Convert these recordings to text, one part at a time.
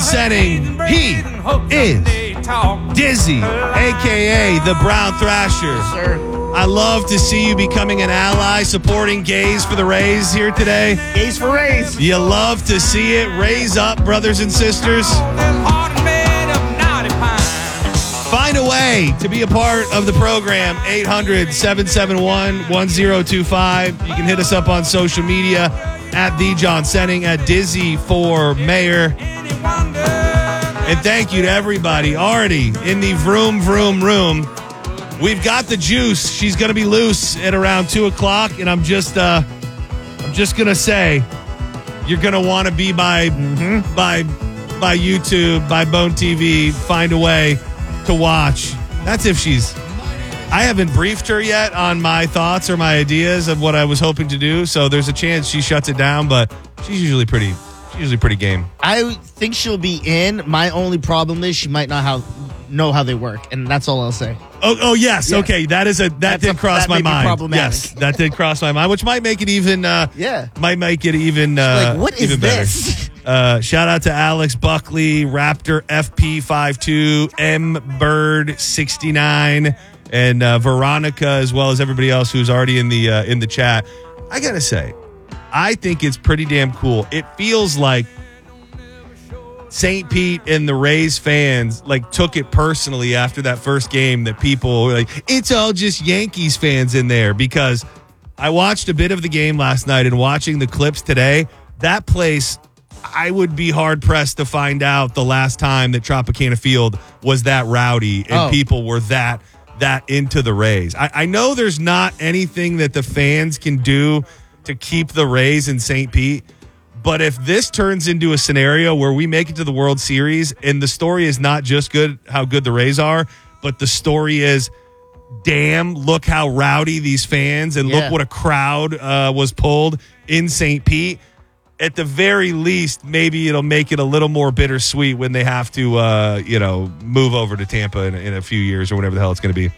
Senning. He is Dizzy, a.k.a. the Brown Thrasher. Sir. I love to see you becoming an ally, supporting gays for the Rays here today. Gays for Rays. You love to see it. Raise up, brothers and sisters. Find a way to be a part of the program. 800-771-1025. You can hit us up on social media at The John Senning, at Dizzy for Mayor. And thank you to everybody already in the vroom, vroom, room. We've got the juice. She's going to be loose at around 2 o'clock, and I'm just going to say you're going to want to be by YouTube, by Bone TV, find a way to watch. That's if I haven't briefed her yet on my thoughts or my ideas of what I was hoping to do, so there's a chance she shuts it down, but she's usually pretty game. I think she'll be in. My only problem is she might not know how they work, and that's all I'll say. Oh yes. Yeah. Okay. That did cross my mind. Yes, that did cross my mind, which might make it even. Might make it even. Like, what is even this? Shout out to Alex Buckley, Raptor FP52, M Bird 69, and Veronica, as well as everybody else who's already in the chat. I gotta say, I think it's pretty damn cool. It feels like St. Pete and the Rays fans took it personally after that first game, that people were like, it's all just Yankees fans in there, because I watched a bit of the game last night, and watching the clips today, that place, I would be hard pressed to find out the last time that Tropicana Field was that rowdy and people were that into the Rays. I know there's not anything that the fans can do to keep the Rays in St. Pete, but if this turns into a scenario where we make it to the World Series, and the story is not just how good the Rays are, but the story is, damn, look how rowdy these fans, and look what a crowd was pulled in St. Pete. At the very least, maybe it'll make it a little more bittersweet when they have to, move over to Tampa in a few years or whatever the hell it's going to be.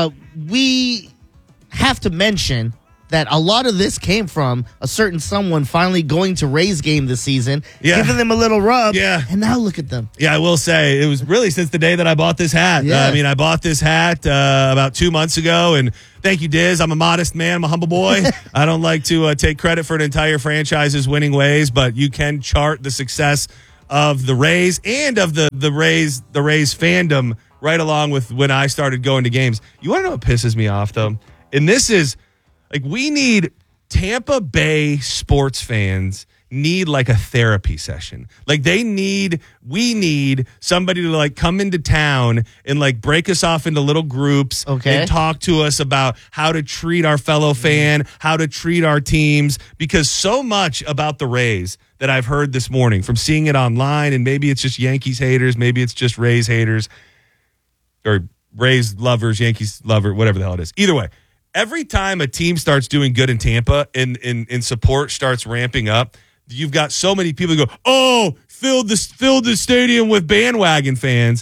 We have to mention that a lot of this came from a certain someone finally going to Rays game this season, giving them a little rub, and now look at them. Yeah, I will say, it was really since the day that I bought this hat. Yeah. I bought this hat about 2 months ago, and thank you, Diz. I'm a modest man. I'm a humble boy. I don't like to take credit for an entire franchise's winning ways, but you can chart the success of the Rays and of the Rays fandom right along with when I started going to games. You want to know what pisses me off, though? And this is, we need Tampa Bay sports fans need a therapy session. We need somebody to come into town and break us off into little groups and talk to us about how to treat our fellow fan, how to treat our teams, because so much about the Rays that I've heard this morning from seeing it online, and maybe it's just Yankees haters, maybe it's just Rays haters, or Rays lovers, Yankees lover, whatever the hell it is. Either way, every time a team starts doing good in Tampa and support starts ramping up, you've got so many people who go, filled the stadium with bandwagon fans.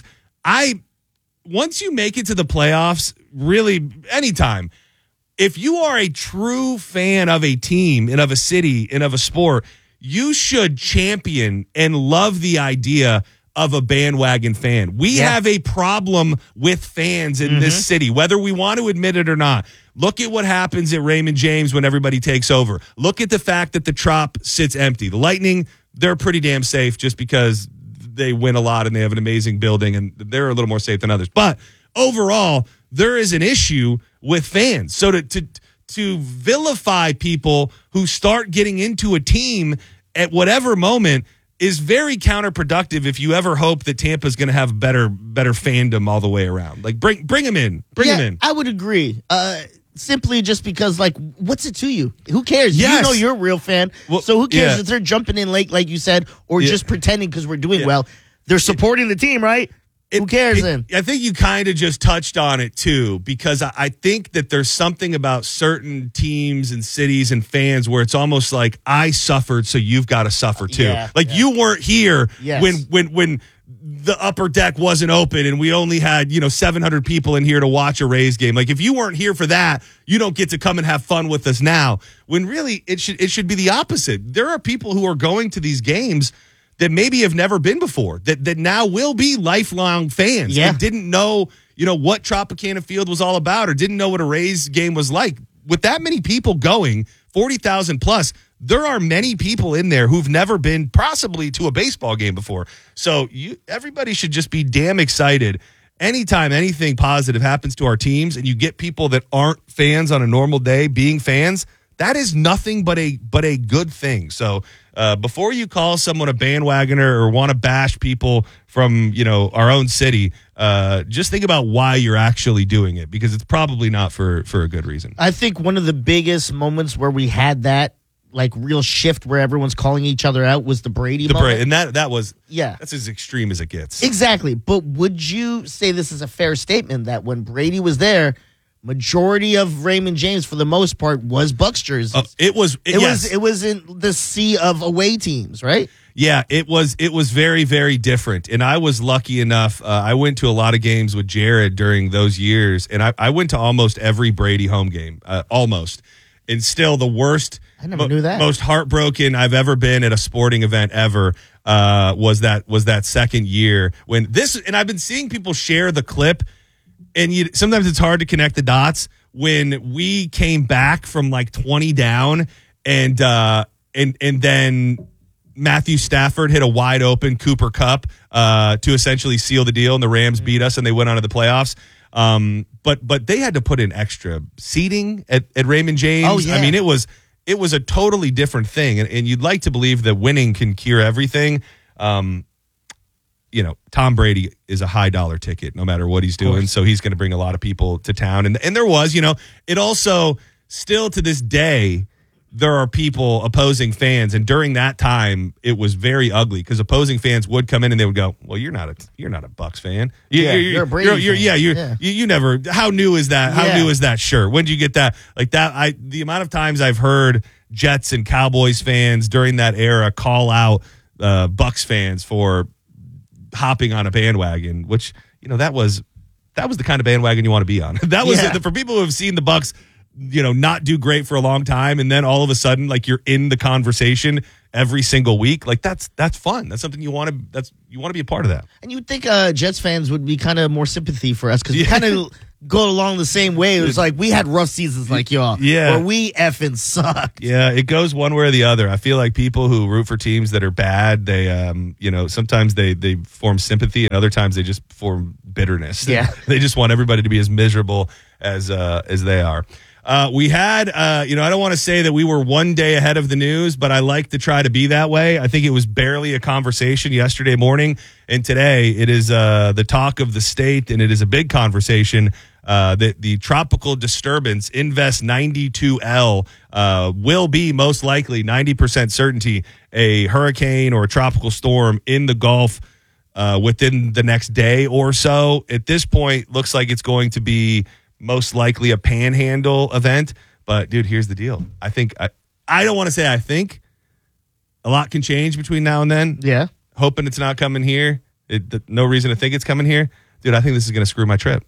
Once you make it to the playoffs, really anytime, if you are a true fan of a team and of a city and of a sport, you should champion and love the idea of a bandwagon fan. We have a problem with fans in this city, whether we want to admit it or not. Look at what happens at Raymond James when everybody takes over. Look at the fact that the Trop sits empty. The Lightning, they're pretty damn safe just because they win a lot and they have an amazing building, and they're a little more safe than others. But overall, there is an issue with fans. So to vilify people who start getting into a team at whatever moment is very counterproductive if you ever hope that Tampa's going to have better fandom all the way around. Bring them in. Bring them in. I would agree. Simply just because, what's it to you? Who cares? Yes. You know you're a real fan. Well, so who cares if they're jumping in late, like you said, or just pretending because we're doing well? They're supporting the team, right? Who cares then? I think you kind of just touched on it, too, because I think that there's something about certain teams and cities and fans where it's almost like, I suffered, so you've got to suffer, too. You weren't here when the upper deck wasn't open and we only had 700 people in here to watch a Rays game. If you weren't here for that, you don't get to come and have fun with us now. When really it should be the opposite. There are people who are going to these games that maybe have never been before, that now will be lifelong fans and didn't know, what Tropicana Field was all about or didn't know what a Rays game was like. With that many people going, 40,000 plus, there are many people in there who've never been possibly to a baseball game before. So everybody should just be damn excited anytime anything positive happens to our teams and you get people that aren't fans on a normal day being fans. That is nothing but a good thing. So before you call someone a bandwagoner or want to bash people from our own city, just think about why you're actually doing it, because it's probably not for a good reason. I think one of the biggest moments where we had that real shift where everyone's calling each other out was the Brady moment. And that was that's as extreme as it gets. Exactly. But would you say this is a fair statement that when Brady was there, majority of Raymond James, for the most part, was Bucs jerseys? It was in the sea of away teams, right? Yeah, it was very, very different. And I was lucky enough. I went to a lot of games with Jared during those years, and I went to almost every Brady home game, almost. And still the worst, I never knew that. Most heartbroken I've ever been at a sporting event ever was that second year when this. And I've been seeing people share the clip. And sometimes it's hard to connect the dots when we came back from 20 down and then Matthew Stafford hit a wide open Cooper Kupp to essentially seal the deal, and the Rams beat us and they went on to the playoffs. But they had to put in extra seating at Raymond James. Oh, yeah. I mean, it was a totally different thing, and you'd like to believe that winning can cure everything. Tom Brady is a high dollar ticket no matter what he's doing. So he's going to bring a lot of people to town. And there was, it also still to this day, there are people opposing fans. And during that time, it was very ugly because opposing fans would come in and they would go, well, you're not a Bucs fan. You're a Brady fan. You never, how new is that? How new is that shirt? When did you get that? The amount of times I've heard Jets and Cowboys fans during that era call out Bucs fans for hopping on a bandwagon, which that was the kind of bandwagon you want to be on. That was for people who have seen the Bucs not do great for a long time, and then all of a sudden you're in the conversation every single week. That's fun. That's something you want to be a part of that. And you'd think Jets fans would be kind of more sympathy for us because we kind of go along the same way. It was we had rough seasons like y'all. Yeah. Where we effing sucked. Yeah, it goes one way or the other. I feel like people who root for teams that are bad, they sometimes they form sympathy and other times they just form bitterness. Yeah. They just want everybody to be as miserable as they are. We had, I don't want to say that we were one day ahead of the news, but I like to try to be that way. I think it was barely a conversation yesterday morning, and today it is the talk of the state, and it is a big conversation. That the tropical disturbance Invest 92L will be most likely 90% certainty a hurricane or a tropical storm in the Gulf within the next day or so. At this point, looks like it's going to be most likely a panhandle event. But, dude, here's the deal. I think I don't want to say I think. A lot can change between now and then. Yeah. Hoping it's not coming here. No reason to think it's coming here. Dude, I think this is going to screw my trip.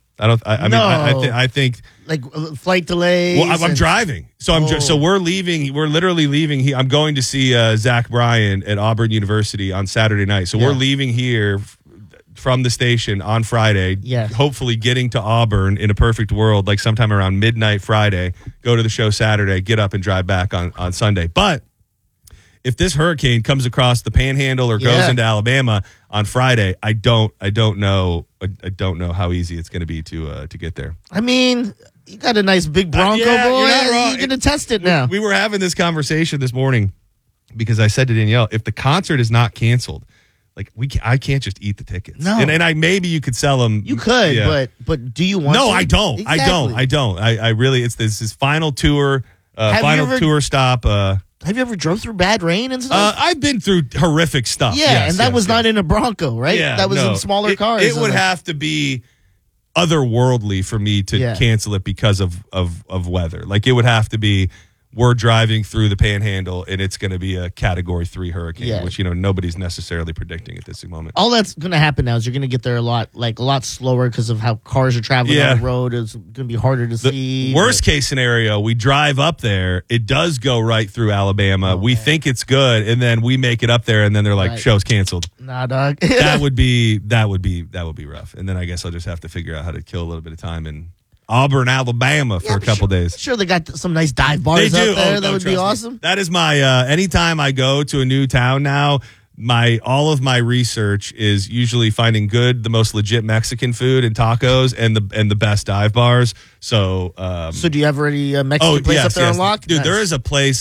I think flight delays. Well, I'm driving, so we're leaving. We're literally leaving. I'm going to see Zach Bryan at Auburn University on Saturday night. So we're leaving here from the station on Friday. Yeah. Hopefully, getting to Auburn in a perfect world, sometime around midnight Friday. Go to the show Saturday. Get up and drive back on Sunday. But if this hurricane comes across the Panhandle or goes into Alabama on Friday, I don't know. I don't know how easy it's going to be to get there. I mean, you got a nice big Bronco, boy. You're going to test it now. We were having this conversation this morning because I said to Danielle, if the concert is not canceled, I can't just eat the tickets. No, and maybe you could sell them. You could, but do you want? No, to? I don't. Exactly. I don't. I really. It's this final tour, tour stop. Have you ever drove through bad rain and stuff? I've been through horrific stuff. Yeah, and that was not in a Bronco, right? Yeah, that was in smaller cars. It would have to be otherworldly for me to cancel it because of weather. It would have to be we're driving through the Panhandle and it's going to be a Category 3 hurricane, which nobody's necessarily predicting at this moment. All that's going to happen now is you're going to get there a lot slower because of how cars are traveling on the road. It's going to be harder to see. Worst case scenario, we drive up there. It does go right through Alabama. We think it's good, and then we make it up there, and then they're like, "Show's canceled." Nah, dog. that would be rough. And then I guess I'll just have to figure out how to kill a little bit of time in Auburn, Alabama for a couple days. Sure, they got some nice dive bars out there. That would be awesome. That is my anytime I go to a new town now, all of my research is usually finding the most legit Mexican food and tacos and the best dive bars. So do you have any Mexican place up there on lock? Dude, there is a place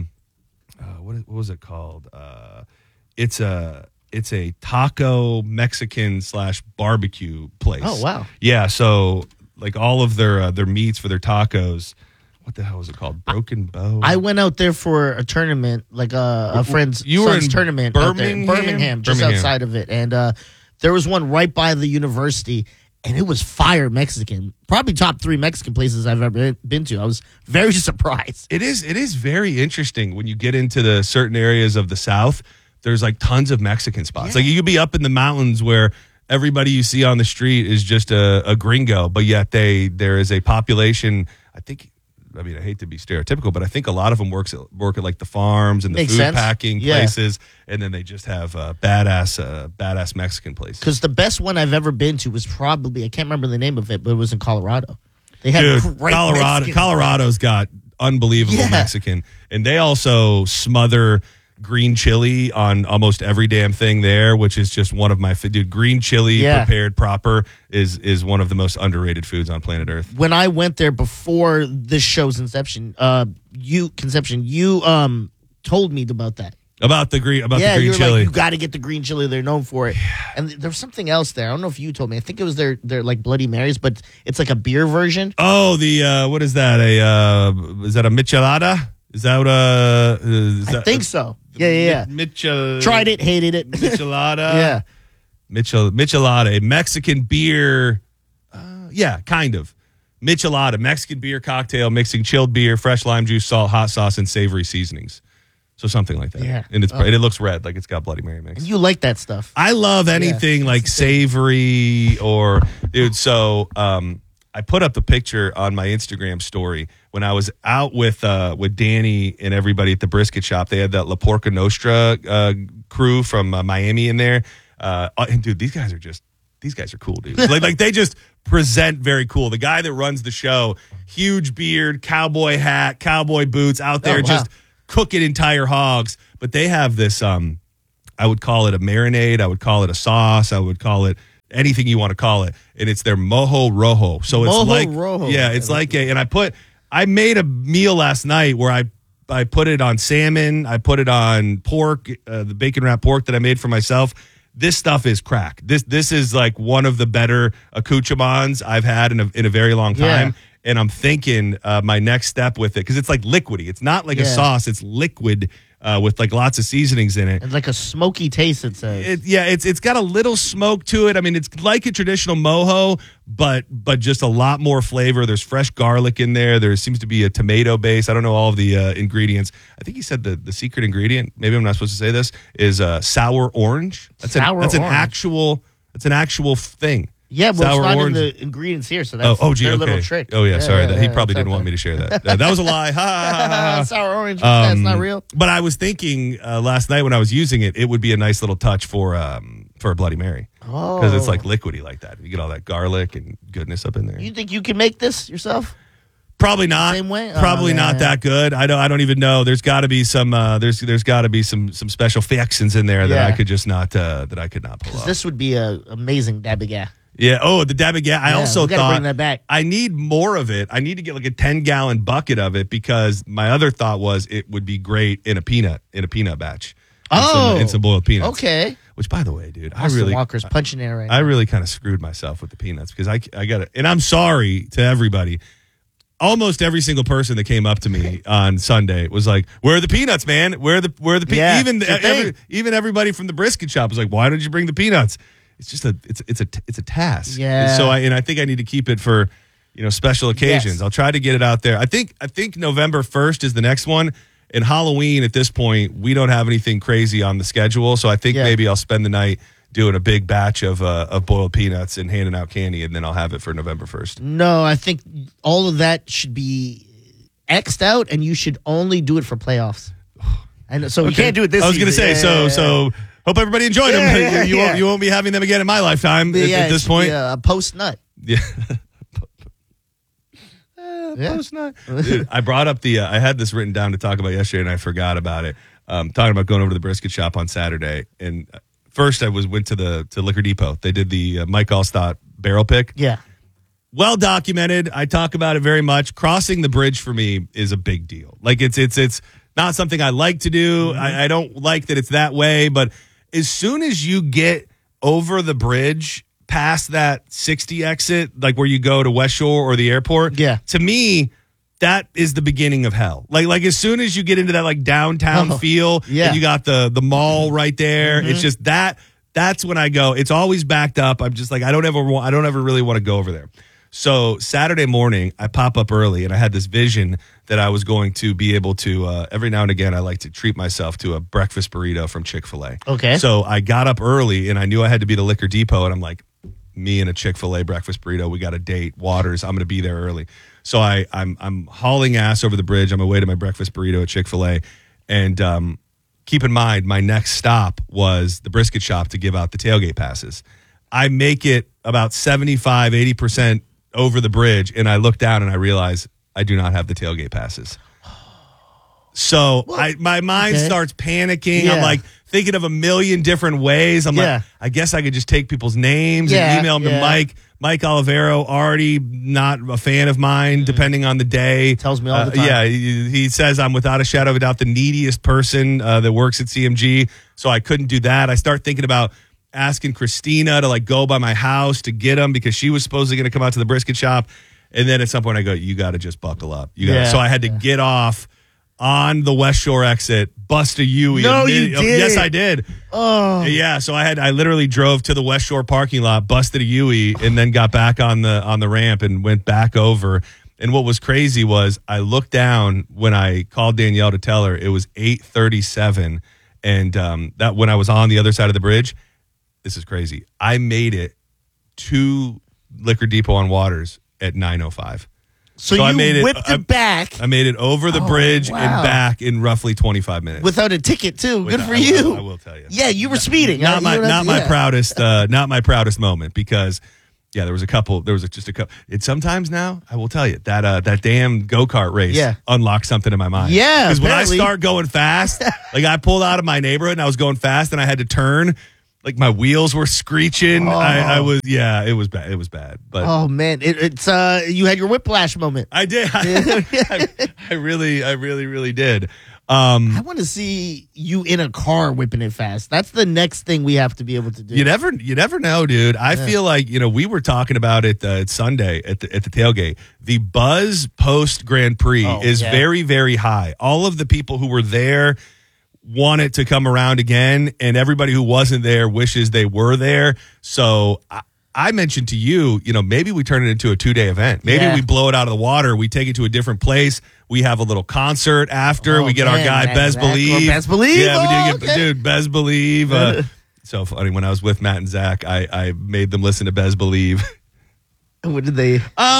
what was it called? It's a taco Mexican / barbecue place. Oh, wow. Yeah, so like all of their meats for their tacos. What the hell was it called? Broken Bow? I went out there for a tournament, like a friend's son's tournament. Birmingham, just outside of it. And there was one right by the university, and it was fire Mexican. Probably top 3 Mexican places I've ever been to. I was very surprised. It is very interesting when you get into the certain areas of the South. There's like tons of Mexican spots. Like you could be up in the mountains where everybody you see on the street is just a gringo, but yet there is a population. I hate to be stereotypical, but I think a lot of them work at like the farms and the food packing places, and then they just have badass Mexican places. Because the best one I've ever been to was probably, I can't remember the name of it, but it was in Colorado. They had great Colorado's got unbelievable Mexican, and they also smother green chili on almost every damn thing there, which is just one of my green chili prepared proper is one of the most underrated foods on planet Earth. When I went there before this show's inception, you told me about that. About the green chili. Like, you got to get the green chili. They're known for it. And there was something else there. I don't know if you told me. I think it was their like Bloody Marys, but it's like a beer version. Oh, what is that? Is that a michelada? Is that what I think so. Yeah. Tried it, hated it. Michelada. Michelada, a Mexican beer. Kind of. Michelada, Mexican beer cocktail mixing chilled beer, fresh lime juice, salt, hot sauce, and savory seasonings. So something like that. Yeah. And it looks red, like it's got Bloody Mary mix. You like that stuff. I love anything like savory or, dude, so I put up the picture on my Instagram story when I was out with Danny and everybody at the brisket shop. They had that La Porca Nostra crew from Miami in there. And dude, these guys are cool, dude. like they just present very cool. The guy that runs the show, huge beard, cowboy hat, cowboy boots, out there just cooking entire hogs. But they have this, I would call it a marinade. I would call it a sauce. I would call it anything you want to call it, and it's their mojo rojo. So it's I made a meal last night where I put it on salmon, I put it on pork, the bacon wrapped pork that I made for myself. This stuff is crack. This is like one of the better accoutrements I've had in a very long time. And I'm thinking my next step with it, because it's like liquidy. It's not like a sauce. It's liquid with like lots of seasonings in it. It's like a smoky taste, it says. It's got a little smoke to it. I mean, it's like a traditional mojo, but just a lot more flavor. There's fresh garlic in there. There seems to be a tomato base. I don't know all of the ingredients. I think he said the secret ingredient, maybe I'm not supposed to say this, is sour orange. That's an actual thing. Yeah, but it's not in the ingredients here, so that's their little trick. Oh, yeah, sorry. He probably didn't want me to share that. That was a lie. Sour orange, that's not real. But I was thinking last night when I was using it, it would be a nice little touch for a Bloody Mary. Oh. Because it's like liquidy like that. You get all that garlic and goodness up in there. You think you can make this yourself? Probably not. Same way? Probably not that good. I don't even know. There's got to be some there's got to be some special fixins in there that I could just not pull off. This would be an amazing dabiga. Yeah. Oh, the dabiga. I also thought bring that back. I need more of it. I need to get like a 10-gallon bucket of it, because my other thought was it would be great in a peanut batch. In some boiled peanuts. Okay. Which, by the way, dude, Austin Walker's punching in right now. I really kind of screwed myself with the peanuts, because I got it. And I'm sorry to everybody. Almost every single person that came up to me on Sunday was like, "Where are the peanuts, man? Where are the peanuts?" Yeah, even everybody from the brisket shop was like, "Why don't you bring the peanuts?" It's just it's a task. Yeah. And so I think I need to keep it for special occasions. Yes. I'll try to get it out there. I think November 1st is the next one. And Halloween at this point, we don't have anything crazy on the schedule. So I think maybe I'll spend the night doing a big batch of boiled peanuts and handing out candy, and then I'll have it for November 1st. No, I think all of that should be X'd out, and you should only do it for playoffs. And so we can't do it this season. I was going to say, so hope everybody enjoyed them. You won't be having them again in my lifetime at this point. Post-nut. Yeah. Post-nut. Dude, I brought up I had this written down to talk about yesterday, and I forgot about it. Talking about going over to the brisket shop on Saturday. And first I went to Liquor Depot. They did the Mike Allstott barrel pick. Yeah. Well documented. I talk about it very much. Crossing the bridge for me is a big deal. Like it's not something I like to do. Mm-hmm. I don't like that it's that way. But as soon as you get over the bridge, past that 60 exit, like where you go to West Shore or the airport, to me, that is the beginning of hell. Like as soon as you get into that like downtown feel, and you got the mall right there, it's just that's when I go. It's always backed up. I'm just like I don't ever really want to go over there. So Saturday morning, I pop up early, and I had this vision that I was going to be able to, every now and again, I like to treat myself to a breakfast burrito from Chick-fil-A. Okay. So I got up early, and I knew I had to be at the Liquor Depot, and I'm like, me and a Chick-fil-A breakfast burrito, we got a date, Waters, I'm going to be there early. So I'm hauling ass over the bridge on my way to my breakfast burrito at Chick-fil-A, and keep in mind, my next stop was the brisket shop to give out the tailgate passes. I make it about 75, 80% over the bridge, and I look down and I realize I do not have the tailgate passes. So my mind starts panicking. Yeah. I'm like thinking of a million different ways. I'm like, I guess I could just take people's names and email them to Mike. Mike Olivero, already not a fan of mine, depending on the day. Tells me all the time. Yeah, he says I'm without a shadow of a doubt the neediest person that works at CMG, so I couldn't do that. I start thinking about asking Christina to like go by my house to get them because she was supposedly going to come out to the brisket shop. And then at some point I go, you got to just buckle up. So I had to get off on the West Shore exit, bust a Yui. No, you did. Yes, I did. Oh. Yeah, so I literally drove to the West Shore parking lot, busted a Yui, and then got back on the ramp and went back over. And what was crazy was I looked down when I called Danielle to tell her it was 8:37, and that when I was on the other side of the bridge, this is crazy. I made it to Liquor Depot on Waters at 9:05. So you whipped it back. I made it over the bridge and back in roughly 25 minutes. Without a ticket, too. Good for you. I will tell you. Yeah, you were speeding. Not my proudest moment because there was just a couple. It's sometimes now, I will tell you, that damn go-kart race unlocked something in my mind. Yeah, because when I start going fast, like I pulled out of my neighborhood and I was going fast and I had to turn. Like my wheels were screeching. I was it was bad. It was bad. But oh man, it's you had your whiplash moment. I did. I really did. I want to see you in a car whipping it fast. That's the next thing we have to be able to do. You never know, dude. I feel like we were talking about it Sunday at the tailgate. The buzz post Grand Prix is very, very high. All of the people who were there want it to come around again, and everybody who wasn't there wishes they were there. So I mentioned to you, maybe we turn it into a 2-day event. Maybe we blow it out of the water. We take it to a different place. We have a little concert after. We get our guy Bez Believe. Bez Believe. Yeah, we did get dude Bez Believe. So funny. When I was with Matt and Zach, I made them listen to Bez Believe. What did they?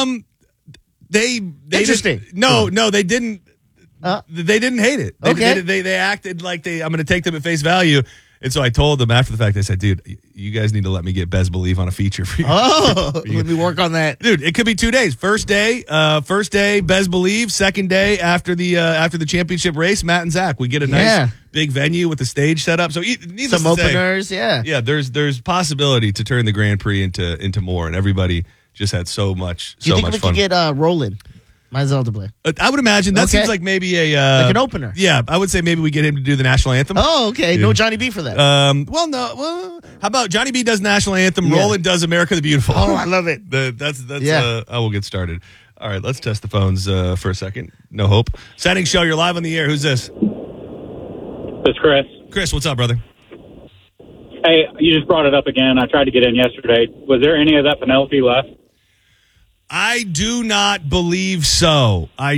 They interesting. No, they didn't. They didn't hate it. They acted like I'm going to take them at face value. And so I told them after the fact, I said, dude, you guys need to let me get Bez Believe on a feature for you. Let me work on that. Dude, it could be 2 days. First day, Bez Believe. Second day after the championship race, Matt and Zach. We get a nice big venue with the stage set up. So some openers, Yeah, there's possibility to turn the Grand Prix into more, and everybody just had so much fun. Do you think we could get Roland? My Zelda play. I would imagine that seems like maybe like an opener. Yeah, I would say maybe we get him to do the national anthem. Oh, okay. Yeah. No Johnny B for that. Well, how about Johnny B does national anthem? Yeah. Roland does America the Beautiful. Oh, I love it. That's I will get started. All right, let's test the phones for a second. No hope. Setting show. You're live on the air. Who's this? It's Chris. Chris, what's up, brother? Hey, you just brought it up again. I tried to get in yesterday. Was there any of that Penelope left? I do not believe so. I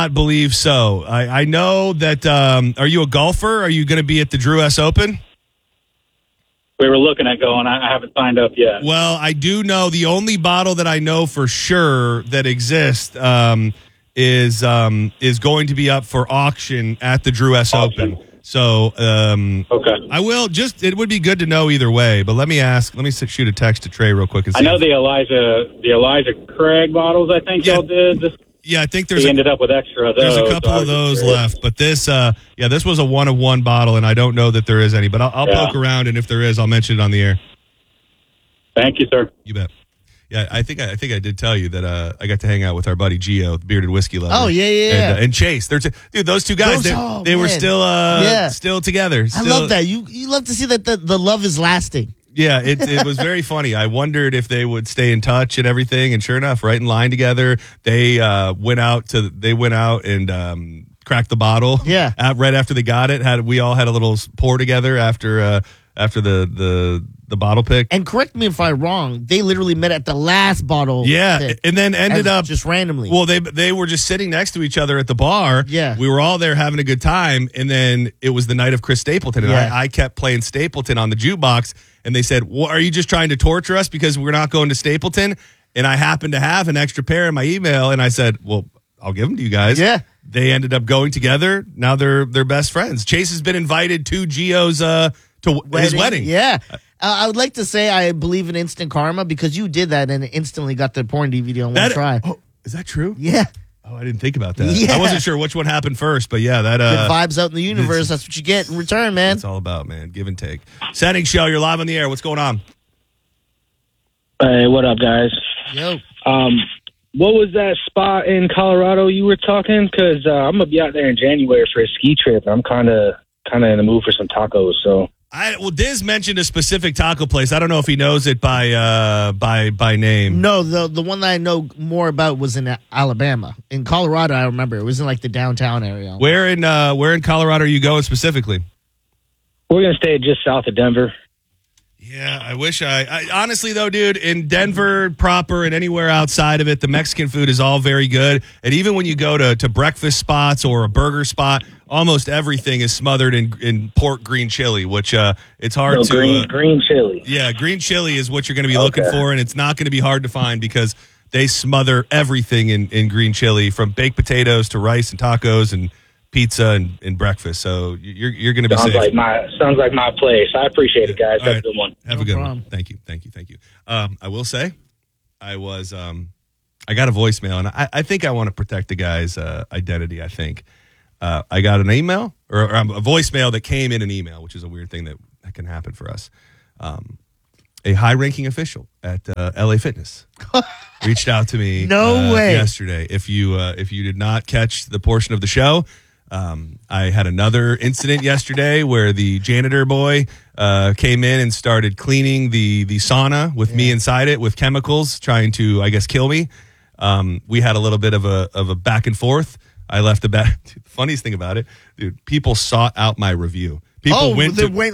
know that. Are you a golfer? Are you going to be at the Drew S. Open? We were looking at going. I haven't signed up yet. Well, I do know the only bottle that I know for sure that exists is going to be up for auction at the Drew S. Open. So, okay. I will it would be good to know either way, but let me shoot a text to Trey real quick. And see. I know the Elijah Craig bottles, I think y'all did. Yeah, I think he ended up with extra of those. There's a couple of those left, but this was a 1-of-1 bottle, and I don't know that there is any, but I'll poke around, and if there is, I'll mention it on the air. Thank you, sir. You bet. Yeah, I think I did tell you that I got to hang out with our buddy Gio, the bearded whiskey lover. Oh yeah. And Chase. Dude, those two guys, they were still together. I love that. You love to see that the love is lasting. Yeah, it was very funny. I wondered if they would stay in touch and everything, and sure enough, right in line together, they went out and cracked the bottle. Yeah, right after they got it, we all had a little pour together after the bottle pick. And correct me if I'm wrong, they literally met at the last bottle. Yeah, pick, and then ended up just randomly. Well, they were just sitting next to each other at the bar. Yeah, we were all there having a good time, and then it was the night of Chris Stapleton, and I kept playing Stapleton on the jukebox, and they said, "Well, are you just trying to torture us because we're not going to Stapleton?" And I happened to have an extra pair in my email, and I said, "Well, I'll give them to you guys." Yeah. They ended up going together. Now they're best friends. Chase has been invited to Gio's his wedding. Yeah. I would like to say I believe in instant karma because you did that and instantly got the porn DVD on one try. Oh, is that true? Yeah. Oh, I didn't think about that. Yeah. I wasn't sure which one happened first, but yeah, that good vibes out in the universe. That's what you get in return, man. It's all about, man. Give and take. Setting show. You're live on the air. What's going on? Hey, what up, guys? Yo. What was that spot in Colorado you were talking? Because I'm gonna be out there in January for a ski trip. I'm kind of in the mood for some tacos. So. Diz mentioned a specific taco place. I don't know if he knows it by name. No, the one that I know more about was in Alabama. In Colorado, I remember it was in like the downtown area. Where in Colorado are you going specifically? We're gonna stay just south of Denver. Yeah, I wish I honestly though, dude, in Denver proper and anywhere outside of it, the Mexican food is all very good. And even when you go to breakfast spots or a burger spot, almost everything is smothered in pork green chili, which it's hard to green chili. Yeah, green chili is what you're going to be looking for, and it's not going to be hard to find because they smother everything in green chili, from baked potatoes to rice and tacos and pizza and breakfast. So you're going to be safe. Sounds like my place. I appreciate it, guys. Have a good one. Have a good one. Thank you. I will say, I got a voicemail, and I think I want to protect the guy's identity. I think I got an email or a voicemail that came in an email, which is a weird thing that can happen for us. A high-ranking official at LA Fitness reached out to me. No way. Yesterday. If you did not catch the portion of the show. I had another incident yesterday where the janitor boy came in and started cleaning the sauna with me inside it with chemicals, trying to, I guess, kill me. We had a little bit of a back and forth. I left the back. The funniest thing about it, dude, people sought out my review. People went to my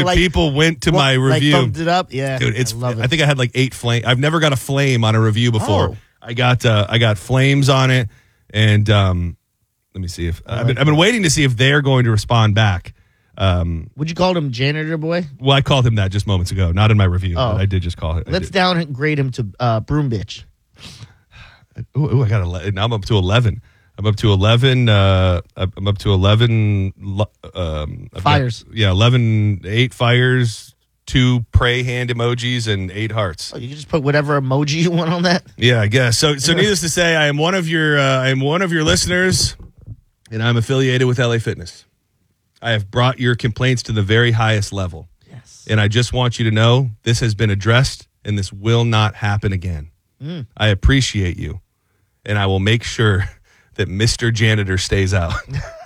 review. Like thumbed it up. Yeah, dude, I think I had like 8 flames. I've never got a flame on a review before. Oh. I got flames on it, and let me see if I've been waiting to see if they're going to respond back. Would you call him janitor boy? Well, I called him that just moments ago, not in my review. But I did just call it. Let's downgrade him to broom bitch. Ooh, I got now I'm up to 11. I'm up to 11. I'm up to 11 fires. 8 fires, 2 pray hand emojis, and 8 hearts. Oh, you can just put whatever emoji you want on that. Yeah, I guess. So needless to say, I am one of your listeners, and I'm affiliated with LA Fitness. I have brought your complaints to the very highest level. Yes. And I just want you to know this has been addressed, and this will not happen again. I appreciate you, and I will make sure that Mr. Janitor stays out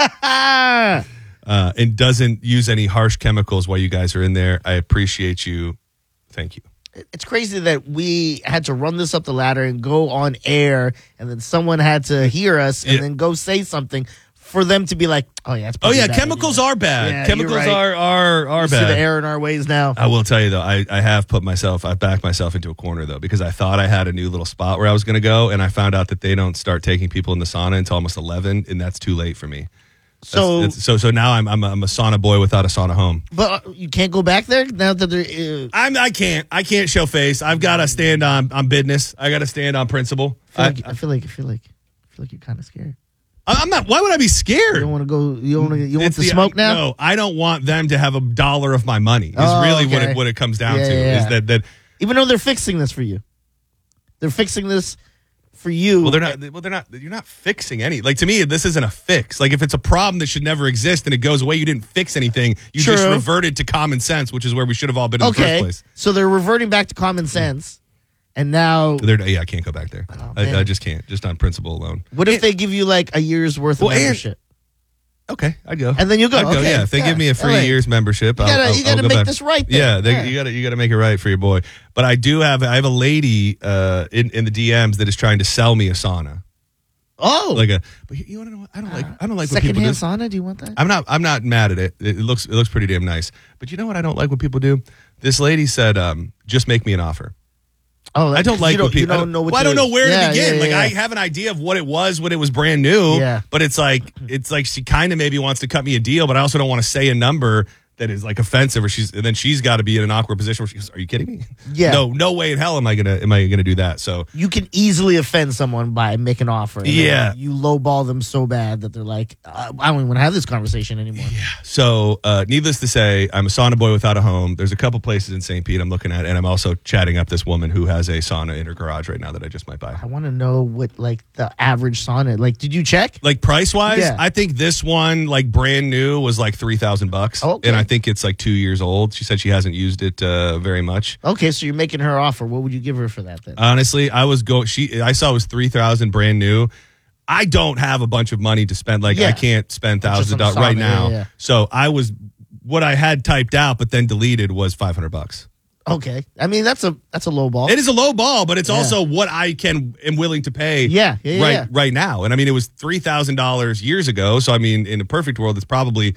and doesn't use any harsh chemicals while you guys are in there. I appreciate you. Thank you. It's crazy that we had to run this up the ladder and go on air, and then someone had to hear us and then go say something for them to be like, oh yeah, it's bad chemicals are bad. Yeah, chemicals right. are bad. See the error in our ways now. I will tell you though, I backed myself into a corner though, because I thought I had a new little spot where I was going to go, and I found out that they don't start taking people in the sauna until almost 11, and that's too late for me. So now I'm a sauna boy without a sauna home. But you can't go back there now that they're. I can't show face. I've got to stand on business. I got to stand on principle. I feel like you're kind of scared. I'm not. Why would I be scared? You don't want to go. You want the smoke now? No, I don't want them to have $1 of my money. Is really what it comes down to. Is that even though they're fixing this for you, they're fixing this for you. Well, they're not. You're not fixing any. Like, to me, this isn't a fix. Like, if it's a problem that should never exist and it goes away, you didn't fix anything. You just reverted to common sense, which is where we should have all been in the first place. So they're reverting back to common sense, and now I can't go back there. Oh, I just can't. Just on principle alone. What if they give you like a year's worth of membership? Okay, I'd go. And then you go. I'd go. Okay, Yeah, if they give me a free year's membership, you gotta make this right. Then. Yeah, you gotta make it right for your boy. But I have a lady in the DMs that is trying to sell me a sauna. Oh, but you want to know what? I don't like what people secondhand do. sauna. Do you want that? I'm not mad at it. It looks pretty damn nice. But you know what? I don't like what people do. This lady said, "Just make me an offer." Oh, I don't like what people. I don't know where to begin. I have an idea of what it was when it was brand new. Yeah. But it's like she kind of maybe wants to cut me a deal, but I also don't want to say a number that is like offensive, and then she's got to be in an awkward position where she goes, "Are you kidding me?" Yeah. No way in hell am I gonna do that. So you can easily offend someone by making an offer. Yeah. You lowball them so bad that they're like, I don't even want to have this conversation anymore. Yeah. So needless to say, I'm a sauna boy without a home. There's a couple places in St. Pete I'm looking at, and I'm also chatting up this woman who has a sauna in her garage right now that I just might buy. I want to know what like the average sauna. Like, did you check? Like price wise? Yeah. I think this one, like brand new, was like $3,000. Okay. And I think it's like 2 years old. She said she hasn't used it very much. Okay, so you're making her offer. What would you give her for that then? Honestly, I saw it was $3,000 brand new. I don't have a bunch of money to spend. I can't spend thousands of dollars right now. Yeah. So what I had typed out but then deleted was $500. Okay, I mean that's a low ball. It is a low ball, but it's also what I am willing to pay. Right now. And I mean, it was $3,000 years ago. So I mean, in a perfect world, it's probably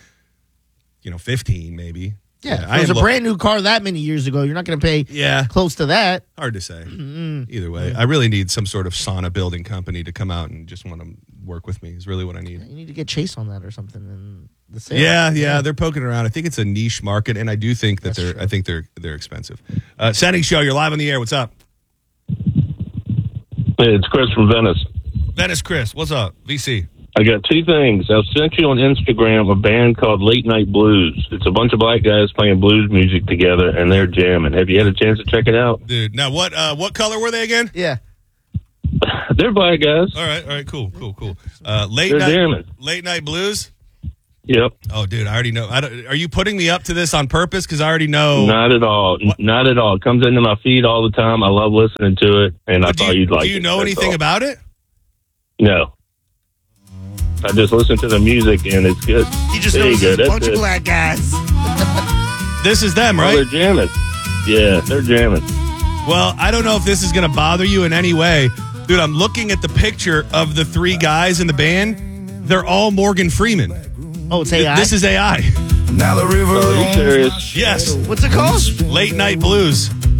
15 maybe. Yeah, if it was a brand new car that many years ago, you're not going to pay close to that. Hard to say. Either way, I really need some sort of sauna building company to come out and just want to work with me is really what I need. You need to get Chase on that or something. And the sale. Yeah, they're poking around. I think it's a niche market, and I do think that they're expensive. Setting Show, you're live on the air. What's up? Hey, it's Chris from Venice. Venice Chris, what's up? VC. I got two things. I sent you on Instagram a band called Late Night Blues. It's a bunch of black guys playing blues music together, and they're jamming. Have you had a chance to check it out? Dude, now what color were they again? Yeah. They're black guys. All right, cool. They're jamming. Late Night Blues? Yep. Oh, dude, I already know. Are you putting me up to this on purpose? Because I already know. Not at all. Not at all. It comes into my feed all the time. I love listening to it, and I thought you'd like it. Do you know anything about it? No. I just listen to the music, and it's good. You just know it's a bunch of black guys. This is them, right? Oh, they're jamming. Yeah, they're jamming. Well, I don't know if this is going to bother you in any way. Dude, I'm looking at the picture of the three guys in the band. They're all Morgan Freeman. Oh, it's AI? This is AI. Now the river. Are you serious? Yes. What's it called? Late Night Blues.